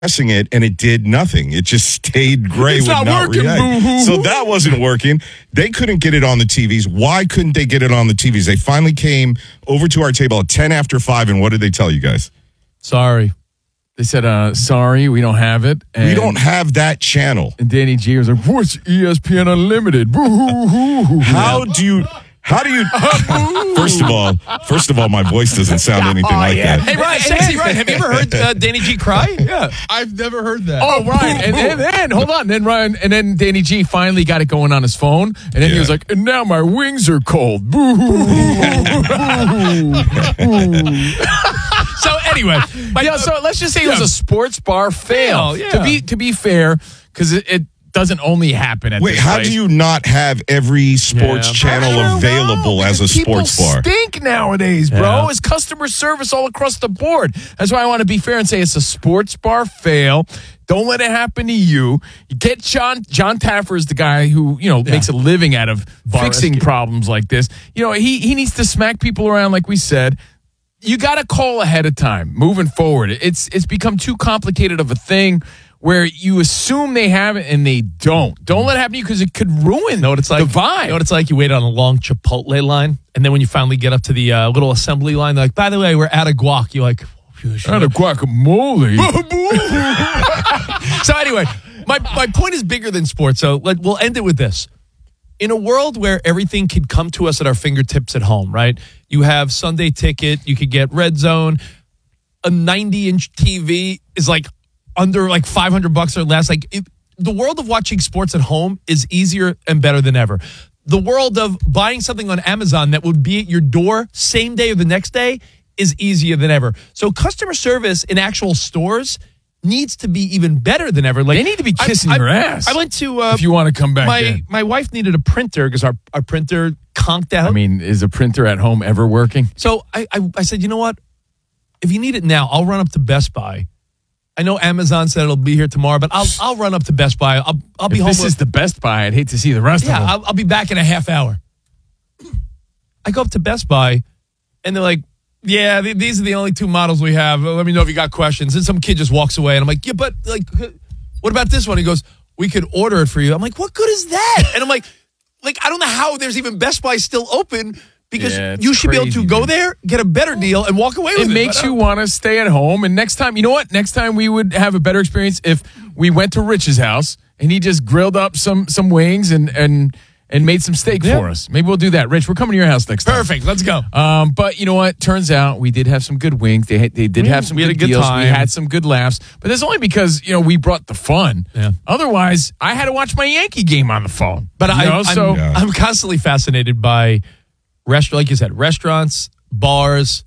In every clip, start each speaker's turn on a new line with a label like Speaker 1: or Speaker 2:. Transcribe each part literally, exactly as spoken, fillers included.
Speaker 1: pressing it, and it did nothing. It just stayed gray.
Speaker 2: It's
Speaker 1: would
Speaker 2: not
Speaker 1: not
Speaker 2: working,
Speaker 1: react.
Speaker 2: boo-hoo.
Speaker 1: So that wasn't working. They couldn't get it on the T Vs. Why couldn't they get it on the T Vs? They finally came over to our table at ten after five, and what did they tell you guys?
Speaker 2: Sorry. They said, uh, sorry, we don't have it. And,
Speaker 1: we don't have that channel.
Speaker 2: And Danny G was like, what's E S P N Unlimited? Boo-hoo-hoo-hoo.
Speaker 1: How do you... How do you? First of all, first of all, my voice doesn't sound anything
Speaker 3: oh,
Speaker 1: like
Speaker 3: yeah.
Speaker 1: that.
Speaker 3: Hey, Ryan, sexy Ryan, have you ever heard uh, Danny G cry?
Speaker 2: Yeah,
Speaker 4: I've never heard that.
Speaker 2: Oh, Ryan, and, and then hold on, then Ryan, and then Danny G finally got it going on his phone, and then
Speaker 1: Yeah.
Speaker 2: he was like, "And now my wings are cold." Boo.
Speaker 3: So anyway,
Speaker 2: But yeah, so let's just say it was
Speaker 3: Yeah.
Speaker 2: a sports bar fail.
Speaker 3: Fail, yeah.
Speaker 2: To be to be fair, because it, it doesn't only happen at
Speaker 1: Wait,
Speaker 2: this
Speaker 1: how
Speaker 2: place.
Speaker 1: do you not have every sports
Speaker 3: Yeah.
Speaker 1: channel
Speaker 2: I don't
Speaker 1: available
Speaker 2: know,
Speaker 1: as a
Speaker 2: because
Speaker 1: sports
Speaker 2: people
Speaker 1: bar?
Speaker 2: stink nowadays, bro.
Speaker 3: Yeah.
Speaker 2: It's customer service all across the board. That's why I want to be fair and say it's a sports bar fail. Don't let it happen to you. You get John John Taffer is the guy who, you know, makes a living out of
Speaker 3: Bar
Speaker 2: fixing
Speaker 3: rescue.
Speaker 2: problems like this. You know, he he needs to smack people around like we said. You got to call ahead of time moving forward. It's it's become too complicated of a thing where you assume they have it and they don't. Don't let it happen to you because it could ruin
Speaker 3: know what it's like?
Speaker 2: the vibe.
Speaker 3: You know what it's like? You wait on a long Chipotle line, and then when you finally get up to the uh, little assembly line, they're like, by the way, we're out of guac. You're like,
Speaker 2: Out of guacamole.
Speaker 3: So anyway, my, my point is bigger than sports. So let, we'll end it with this. In a world where everything could come to us at our fingertips at home, right? You have Sunday Ticket. You could get Red Zone. A ninety-inch T V is like under like five hundred bucks or less. Like it, the world of watching sports at home is easier and better than ever. The world of buying something on Amazon that would be at your door same day or the next day is easier than ever. So customer service in actual stores needs to be even better than ever. Like
Speaker 2: They need to be kissing
Speaker 3: I,
Speaker 2: your
Speaker 3: I,
Speaker 2: ass.
Speaker 3: I went to uh,
Speaker 2: if you want to come back
Speaker 3: my
Speaker 2: in.
Speaker 3: my wife needed a printer because our, our printer conked out.
Speaker 2: I mean, is a printer at home ever working?
Speaker 3: So I, I I said, you know what? If you need it now, I'll run up to Best Buy. I know Amazon said it'll be here tomorrow, but I'll I'll run up to Best Buy. I'll I'll be
Speaker 2: If
Speaker 3: home.
Speaker 2: this
Speaker 3: with,
Speaker 2: is the Best Buy, I'd hate to see the rest
Speaker 3: yeah,
Speaker 2: of them.
Speaker 3: I'll, I'll be back in a half hour. I go up to Best Buy, and they're like, "Yeah, th- these are the only two models we have. Let me know if you got questions." And some kid just walks away, and I'm like, "Yeah, but like, what about this one?" He goes, "We could order it for you." I'm like, "What good is that?" And I'm like, "Like, I don't know how there's even Best Buy still open." Because
Speaker 2: Yeah, it's
Speaker 3: you should be able to
Speaker 2: crazy,
Speaker 3: go
Speaker 2: man.
Speaker 3: there, get a better deal, and walk away with
Speaker 2: It
Speaker 3: it.
Speaker 2: makes
Speaker 3: But, uh,
Speaker 2: you want to stay at home. And next time, you know what? Next time we would have a better experience if we went to Rich's house and he just grilled up some some wings and and and made some steak
Speaker 3: Yeah.
Speaker 2: for us. Maybe we'll do that. Rich, we're coming to your house next time.
Speaker 3: Perfect. Let's go.
Speaker 2: Um, but you know what? Turns out we did have some good wings. They had, they did have some
Speaker 3: we had
Speaker 2: good,
Speaker 3: a good
Speaker 2: deals.
Speaker 3: time.
Speaker 2: We had some good laughs. But that's only because you know we brought the fun.
Speaker 3: Yeah.
Speaker 2: Otherwise, I had to watch my Yankee game on the phone.
Speaker 3: But
Speaker 2: You
Speaker 3: I,
Speaker 2: know,
Speaker 3: I'm,
Speaker 2: so
Speaker 1: Yeah.
Speaker 3: I'm constantly fascinated by restaurant, like you said, restaurants, bars,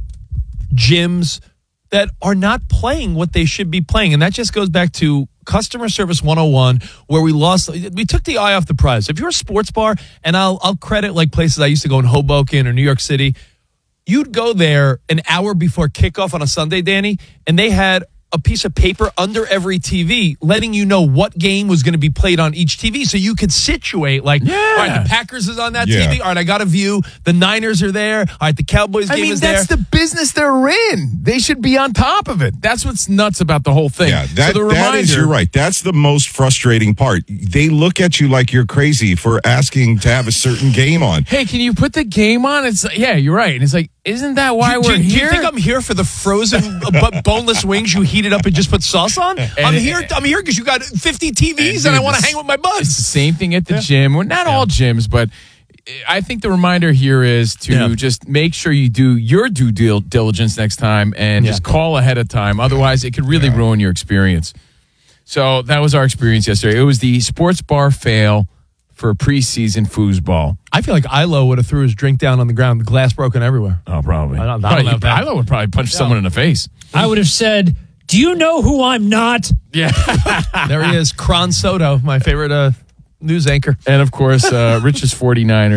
Speaker 3: gyms that are not playing what they should be playing, and that just goes back to customer service one oh one, where we lost. We took the eye off the prize. If you're a sports bar, and I'll I'll credit like places I used to go in Hoboken or New York City, you'd go there an hour before kickoff on a Sunday, Danny, and they had a piece of paper under every T V letting you know what game was going to be played on each T V, so you could situate like,
Speaker 2: Yeah.
Speaker 3: all right, the Packers is on that
Speaker 1: Yeah.
Speaker 3: T V. All right, I got a view. The Niners are there. All right, the Cowboys
Speaker 2: I
Speaker 3: game
Speaker 2: mean,
Speaker 3: is
Speaker 2: that's
Speaker 3: there.
Speaker 2: the business they're in. They should be on top of it. That's what's nuts about the whole thing.
Speaker 1: Yeah, that,
Speaker 2: so the
Speaker 1: that
Speaker 2: reminder,
Speaker 1: is, you're right. That's the most frustrating part. They look at you like you're crazy for asking to have a certain game on.
Speaker 2: Hey, can you put the game on? It's like, yeah, you're right. And it's like, isn't that why
Speaker 3: do,
Speaker 2: we're
Speaker 3: do, do
Speaker 2: here?
Speaker 3: you think I'm here for the frozen bu- boneless wings you heated up and just put sauce on? I'm here. I'm here because you got fifty T Vs and,
Speaker 2: dude,
Speaker 3: I want to
Speaker 2: this-
Speaker 3: hang with my
Speaker 2: It's the
Speaker 3: buds.
Speaker 2: same thing at the gym. Well, not all gyms, but I think the reminder here is to
Speaker 3: Yeah.
Speaker 2: just make sure you do your due dil- diligence next time and
Speaker 3: Yeah.
Speaker 2: just call ahead of time. Otherwise, it could really ruin your experience. So that was our experience yesterday. It was the sports bar fail for preseason foosball.
Speaker 3: I feel like Ilo would have threw his drink down on the ground, the glass broken everywhere.
Speaker 2: Oh, probably.
Speaker 3: I don't- I don't
Speaker 2: Probably-
Speaker 3: know if that-
Speaker 2: Ilo would probably punch someone in the face.
Speaker 5: I would have said, do you know who I'm not?
Speaker 2: Yeah.
Speaker 3: There he is, Kron Soto, my favorite uh, news anchor.
Speaker 2: And of course, uh, Rich's 49ers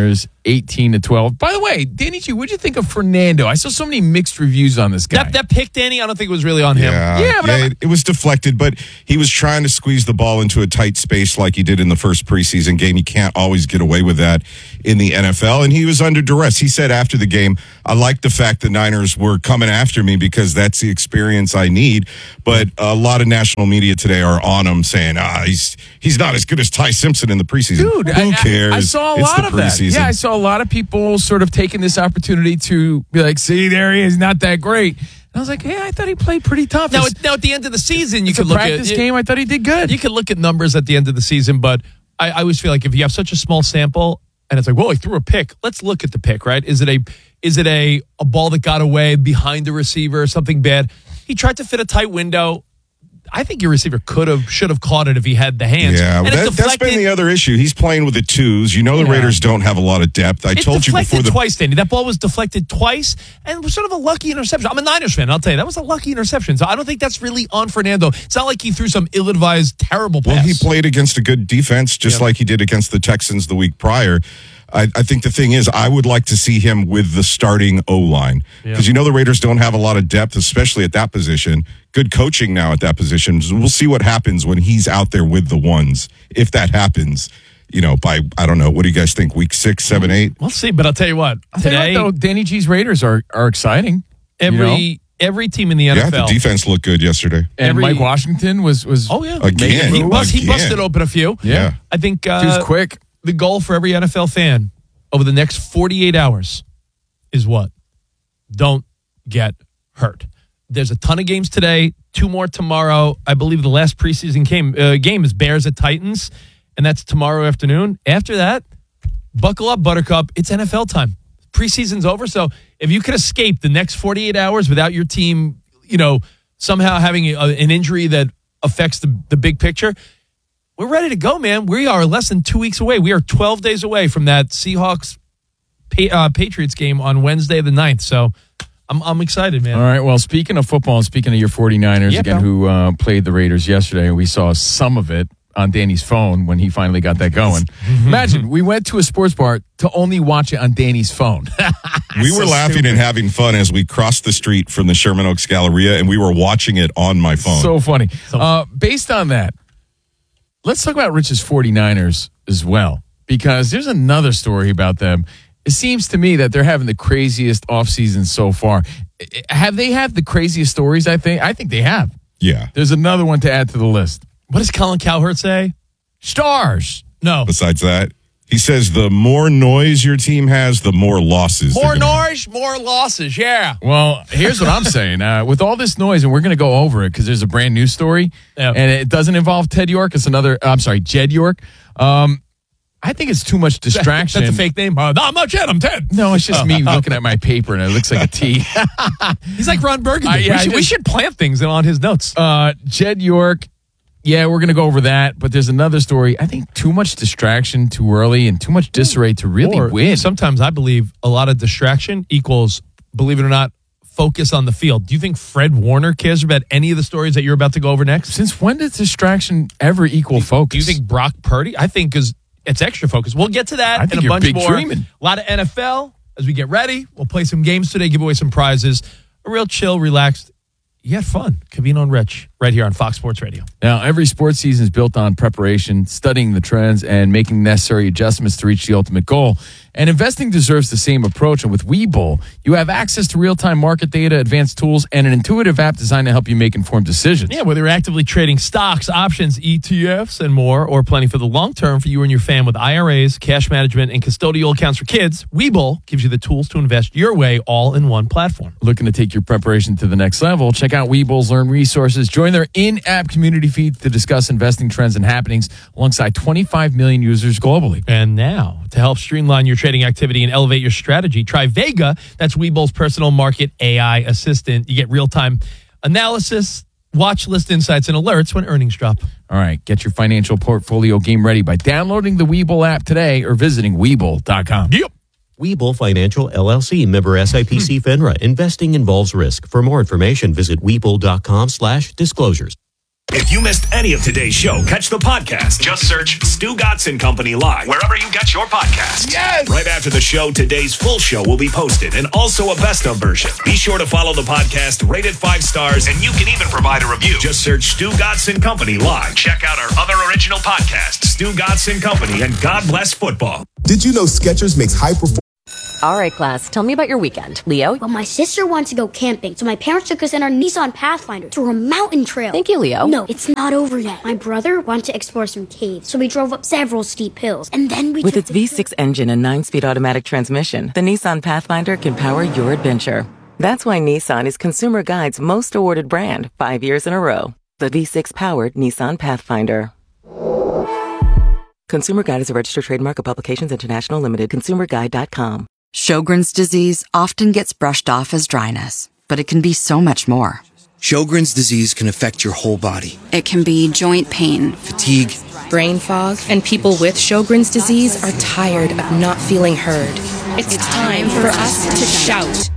Speaker 2: eighteen to twelve. By the way, Danny G, what'd you think of Fernando? I saw so many mixed reviews on this guy.
Speaker 3: That, that pick, Danny, I don't think it was really on him.
Speaker 1: Yeah,
Speaker 2: Yeah, but
Speaker 1: yeah,
Speaker 2: I'm-
Speaker 1: it, it was deflected, but he was trying to squeeze the ball into a tight space like he did in the first preseason game. You can't always get away with that in the N F L, and he was under duress. He said after the game, I like the fact the Niners were coming after me because that's the experience I need, but a lot of national media today are on him saying, ah, he's he's not as good as Ty Simpson in the preseason.
Speaker 2: Dude,
Speaker 1: Who
Speaker 2: I,
Speaker 1: cares?
Speaker 2: I, I saw a
Speaker 1: It's
Speaker 2: lot
Speaker 1: the
Speaker 2: of that.
Speaker 1: preseason.
Speaker 2: Yeah, I saw a lot of people sort of taking this opportunity to be like, see, there he is, not that great. And I was like, yeah, I thought he played pretty tough.
Speaker 3: Now,
Speaker 2: It's-
Speaker 3: at, now, at the end of the season, you
Speaker 2: it's
Speaker 3: could
Speaker 2: a
Speaker 3: look
Speaker 2: practice
Speaker 3: at
Speaker 2: game. I thought he did good.
Speaker 3: You can look at numbers at the end of the season, but I, I always feel like if you have such a small sample and it's like, well, he threw a pick. Let's look at the pick, right? Is it a is it a, a ball that got away behind the receiver or something bad? He tried to fit a tight window. I think your receiver could have, should have caught it if he had the hands.
Speaker 1: Yeah,
Speaker 3: and
Speaker 1: that,
Speaker 3: it
Speaker 1: that's
Speaker 3: deflected,
Speaker 1: been the other issue. He's playing with the twos. You know the
Speaker 3: Yeah.
Speaker 1: Raiders don't have a lot of depth. I
Speaker 3: It
Speaker 1: told you
Speaker 3: deflected
Speaker 1: before the
Speaker 3: twice, Danny. That ball was deflected twice, and it was sort of a lucky interception. I'm a Niners fan. I'll tell you that was a lucky interception. So I don't think that's really on Fernando. It's not like he threw some ill-advised, terrible pass.
Speaker 1: Well, he played against a good defense, just
Speaker 3: Yeah.
Speaker 1: like he did against the Texans the week prior. I, I think the thing is, I would like to see him with the starting O-line. Because you know the Raiders don't have a lot of depth, especially at that position. Good coaching now at that position. So we'll see what happens when he's out there with the ones. If that happens, you know, by, I don't know, what do you guys think, week six, seven, eight?
Speaker 3: We'll see, but I'll tell you what.
Speaker 2: I'll tell you
Speaker 3: Today,
Speaker 2: what, though, Danny G's Raiders are are exciting.
Speaker 3: every
Speaker 2: you know?
Speaker 3: every team in the N
Speaker 1: Yeah,
Speaker 3: F L.
Speaker 1: the defense looked good yesterday.
Speaker 2: And
Speaker 3: every-
Speaker 2: Mike Washington was was
Speaker 3: Oh yeah,
Speaker 1: Again.
Speaker 3: he, bust, he
Speaker 1: Again.
Speaker 3: busted open a few.
Speaker 2: yeah.
Speaker 3: I think uh,
Speaker 2: He was quick.
Speaker 3: the goal for every N F L fan over the next forty-eight hours is what? Don't get hurt. There's a ton of games today, two more tomorrow. I believe the last preseason game, uh, game is Bears at Titans, and that's tomorrow afternoon. After that, buckle up, Buttercup. It's N F L time. Preseason's over, so if you could escape the next forty-eight hours without your team, you know, somehow having a, an injury that affects the, the big picture, we're ready to go, man. We are less than two weeks away. We are twelve days away from that Seahawks pa- uh, Patriots game on Wednesday the ninth. So I'm I'm excited, man.
Speaker 2: All right. Well, speaking of football and speaking of your 49ers,
Speaker 3: Yeah,
Speaker 2: again,
Speaker 3: pal.
Speaker 2: who uh, played the Raiders yesterday, we saw some of it on Danny's phone when he finally got that going. Imagine, we went to a sports bar to only watch it on Danny's phone.
Speaker 1: We were laughing and having fun as we crossed the street from the Sherman Oaks Galleria, and we were watching it on my phone.
Speaker 2: So funny. Uh, based on that, let's talk about Rich's 49ers as well, because there's another story about them. It seems to me that they're having the craziest offseason so far. Have they had the craziest stories, I think? I think they have.
Speaker 1: yeah.
Speaker 2: There's another one to add to the list.
Speaker 3: What does Colin Cowherd say?
Speaker 2: Stars.
Speaker 3: No.
Speaker 1: Besides that, he says the more noise your team has, the more losses. they're
Speaker 3: More
Speaker 1: gonna have.
Speaker 3: noise, more losses. Yeah.
Speaker 2: Well, here's what I'm saying. Uh, with all this noise, and we're going to go over it because there's a brand new story,
Speaker 3: Yeah.
Speaker 2: and it doesn't involve Ted York. It's another, I'm sorry, Jed York. Um, I think it's too much distraction.
Speaker 3: That's a fake name. Uh, no, I'm not Jed. I'm Ted.
Speaker 2: No, it's just me looking at my paper, and it looks like a T.
Speaker 3: He's like Ron Burgundy.
Speaker 2: Uh, yeah,
Speaker 3: we,
Speaker 2: I
Speaker 3: should, we
Speaker 2: just-
Speaker 3: should plant things on his notes.
Speaker 2: Uh, Jed York. Yeah, we're going to go over that, but there's another story. I think too much distraction too early and too much disarray to really
Speaker 3: Or
Speaker 2: win.
Speaker 3: Sometimes I believe a lot of distraction equals, believe it or not, focus on the field. Do you think Fred Warner cares about any of the stories that you're about to go over next?
Speaker 2: Since when does distraction ever equal focus?
Speaker 3: Do you think Brock Purdy? I think because it's extra focus. We'll get to that
Speaker 2: I
Speaker 3: and
Speaker 2: think
Speaker 3: a
Speaker 2: you're
Speaker 3: bunch
Speaker 2: big
Speaker 3: more.
Speaker 2: dreaming.
Speaker 3: A lot of N F L as we get ready. We'll play some games today, give away some prizes. A real chill, relaxed, yet fun. Cavino and Rich right here on Fox Sports Radio.
Speaker 2: Now, every sports season is built on preparation, studying the trends, and making necessary adjustments to reach the ultimate goal. And investing deserves the same approach. And with Webull, you have access to real-time market data, advanced tools, and an intuitive app designed to help you make informed decisions.
Speaker 3: Yeah, whether you're actively trading stocks, options, E T Fs, and more, or planning for the long term for you and your fam with I R As, cash management, and custodial accounts for kids, Webull gives you the tools to invest your way all in one platform.
Speaker 2: Looking to take your preparation to the next level? Check out Webull's Learn Resources. Join their in-app community feed to discuss investing trends and happenings alongside twenty-five million users globally.
Speaker 3: And now, to help streamline your trading activity and elevate your strategy, try Vega. That's Webull's personal market A I assistant. You get real-time analysis, watch list insights, and alerts when earnings drop.
Speaker 2: All right, get your financial portfolio game ready by downloading the Webull app today or visiting Webull dot com.
Speaker 3: Yep.
Speaker 4: Webull Financial, L L C, member S I P C FINRA. Investing involves risk. For more information, visit Webull dot com slash disclosures.
Speaker 6: If you missed any of today's show, catch the podcast. Just search Stu Gatz and Company Live wherever you get your podcasts.
Speaker 1: Yes!
Speaker 6: Right after the show, today's full show will be posted and also a best of version. Be sure to follow the podcast, rate it five stars, and you can even provide a review. Just search Stu Gatz and Company Live. Check out our other original podcasts, Stu Gatz and Company and God Bless Football.
Speaker 7: Did you know Skechers makes high performance?
Speaker 8: All right, class, tell me about your weekend. Leo?
Speaker 9: Well, my sister wanted to go camping, so my parents took us in our Nissan Pathfinder to a mountain trail.
Speaker 8: Thank you, Leo.
Speaker 9: No, it's not over yet. My brother wanted to explore some caves, so we drove up several steep hills, and then we
Speaker 10: With
Speaker 9: took
Speaker 10: its V six engine and nine-speed automatic transmission, the Nissan Pathfinder can power your adventure. That's why Nissan is Consumer Guide's most awarded brand, five years in a row. The V six-powered Nissan Pathfinder. Consumer Guide is a registered trademark of Publications International Limited, consumer guide dot com.
Speaker 11: Sjogren's disease often gets brushed off as dryness, but it can be so much more.
Speaker 12: Sjogren's disease can affect your whole body.
Speaker 11: It can be joint pain,
Speaker 12: fatigue,
Speaker 13: brain fog, and people with Sjogren's disease are tired of not feeling heard. It's, it's time for us to shout.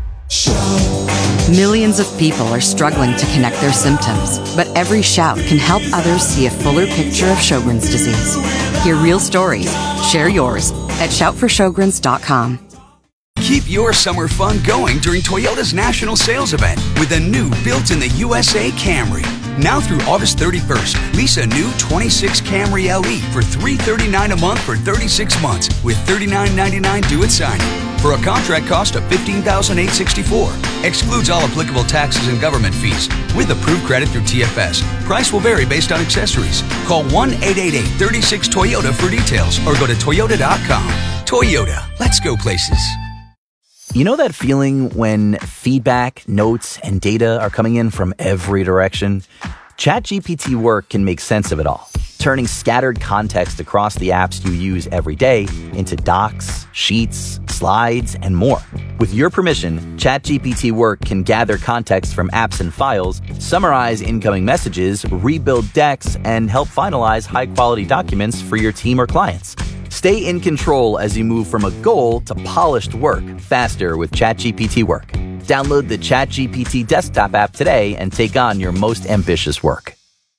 Speaker 11: Millions of people are struggling to connect their symptoms, but every shout can help others see a fuller picture of Sjogren's disease. Hear real stories. Share yours at shout for sjogrens dot com.
Speaker 14: Keep your summer fun going during Toyota's national sales event with a new built-in-the-U S A Camry. Now through August thirty-first, lease a new twenty-six Camry L E for three hundred thirty-nine dollars a month for thirty-six months with thirty-nine ninety-nine due at signing. For a contract cost of fifteen thousand eight hundred sixty-four dollars. Excludes all applicable taxes and government fees. With approved credit through T F S. Price will vary based on accessories. Call one eight eight eight, three six, Toyota for details or go to toyota dot com. Toyota, let's go places.
Speaker 15: You know that feeling when feedback, notes, and data are coming in from every direction? ChatGPT Work can make sense of it all, turning scattered context across the apps you use every day into docs, sheets, slides, and more. With your permission, ChatGPT Work can gather context from apps and files, summarize incoming messages, rebuild decks, and help finalize high-quality documents for your team or clients. Stay in control as you move from a goal to polished work faster with ChatGPT Work. Download the ChatGPT desktop app today and take on your most ambitious work.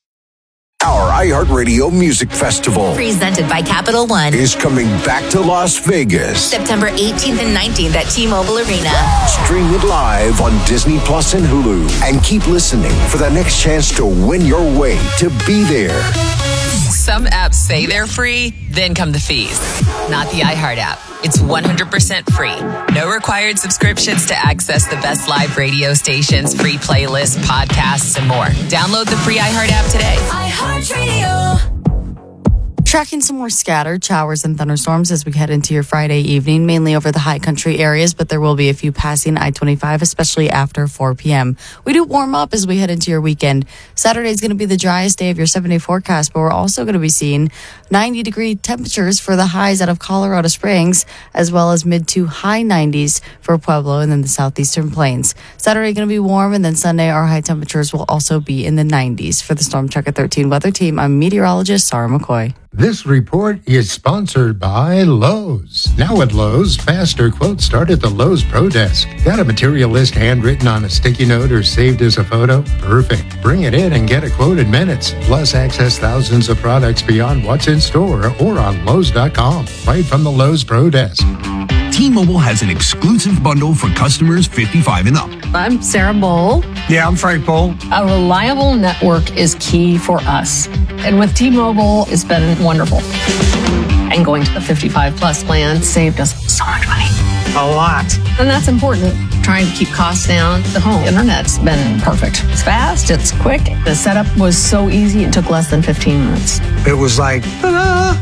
Speaker 16: Our iHeartRadio Music Festival,
Speaker 17: presented by Capital One,
Speaker 16: is coming back to Las Vegas.
Speaker 17: September eighteenth and nineteenth at T-Mobile Arena.
Speaker 16: Stream it live on Disney Plus and Hulu. And keep listening for the next chance to win your way to be there.
Speaker 18: Some apps say they're free, then come the fees. Not the iHeart app. It's one hundred percent free. No required subscriptions to access the best live radio stations, free playlists, podcasts, and more. Download the free iHeart app today.
Speaker 19: iHeartRadio. Tracking some more scattered showers and thunderstorms as we head into your Friday evening, mainly over the high country areas, but there will be a few passing I twenty-five, especially after four p.m. We do warm up as we head into your weekend. Saturday is going to be the driest day of your seven-day forecast, but we're also going to be seeing ninety degree temperatures for the highs out of Colorado Springs, as well as mid to high nineties for Pueblo and then the southeastern plains. Saturday going to be warm, and then Sunday our high temperatures will also be in the nineties. For the Storm Tracker thirteen weather team, I'm meteorologist Sarah McCoy.
Speaker 20: This report is sponsored by Lowe's. Now at Lowe's, faster quotes start at the Lowe's Pro Desk. Got a material list handwritten on a sticky note or saved as a photo? Perfect. Bring it in and get a quote in minutes. Plus, access thousands of products beyond what's in store or on Lowe's dot com. Right from the Lowe's Pro Desk.
Speaker 21: T-Mobile has an exclusive bundle for customers fifty-five and up.
Speaker 22: I'm Sarah Bowl.
Speaker 23: Yeah, I'm Frank Bowl.
Speaker 22: A reliable network is key for us. And with T-Mobile, it's been wonderful. And going to the fifty-five plus plan saved us so much money.
Speaker 23: A lot.
Speaker 22: And that's important. Trying to keep costs down. The home internet's been perfect. It's fast, it's quick. The setup was so easy, it took less than fifteen minutes.
Speaker 23: It was like, ta-da!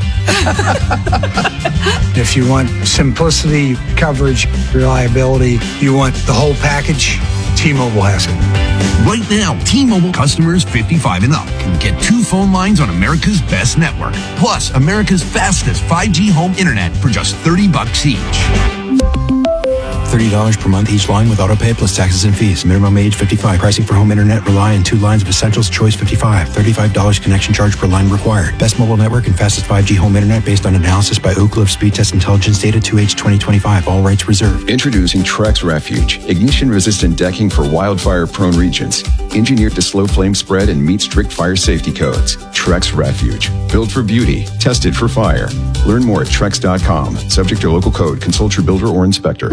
Speaker 23: If you want simplicity, coverage, reliability, you want the whole package, T-Mobile has it.
Speaker 21: Right now, T-Mobile customers fifty-five and up can get two phone lines on America's best network, plus America's fastest five G home internet for just thirty bucks each.
Speaker 2: thirty dollars per month each line with auto pay plus taxes and fees. Minimum age fifty-five. Pricing for home internet rely on two lines of Essentials Choice fifty-five. thirty-five dollars connection charge per line required. Best mobile network and fastest five G home internet based on analysis by Oak Cliff Speed Test Intelligence data two H twenty twenty-five. All rights reserved.
Speaker 3: Introducing Trex Refuge. Ignition-resistant decking for wildfire-prone regions. Engineered to slow flame spread and meet strict fire safety codes. Trex Refuge. Built for beauty. Tested for fire. Learn more at trex dot com. Subject to local code. Consult your builder or inspector.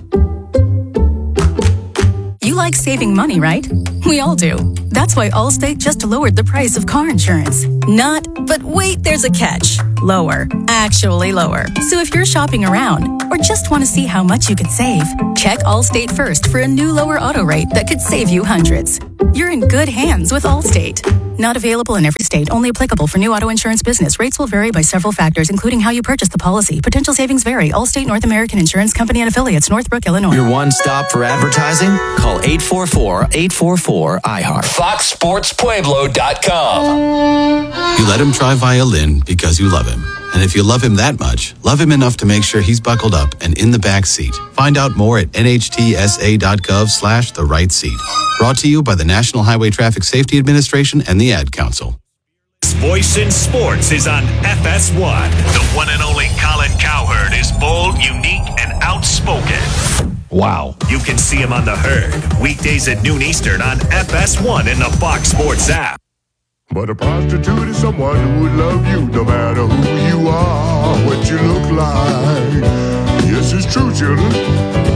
Speaker 5: You like saving money, right? We all do. That's why Allstate just lowered the price of car insurance. Not, but wait, there's a catch. Lower. Actually lower. So if you're shopping around or just want to see how much you could save, check Allstate first for a new lower auto rate that could save you hundreds. You're in good hands with Allstate. Not available in every state. Only applicable for new auto insurance business. Rates will vary by several factors, including how you purchase the policy. Potential savings vary. Allstate North American Insurance Company and affiliates, Northbrook, Illinois.
Speaker 24: Your one stop for advertising? Call eight four four, eight four four, I heart.
Speaker 6: fox sports pueblo dot com.
Speaker 25: You let him try violin because you love him. And if you love him that much, love him enough to make sure he's buckled up and in the back seat. Find out more at N H T S A dot gov slash the right seat. Brought to you by the National Highway Traffic Safety Administration and the Ad Council.
Speaker 6: Voice in Sports is on F S one. The one and only Colin Cowherd is bold, unique, and outspoken.
Speaker 1: Wow.
Speaker 6: You can see him on The Herd, weekdays at noon Eastern on F S one in the Fox Sports app.
Speaker 26: But a prostitute is someone who would love you no matter who you are, what you look like. Yes, it's true, children.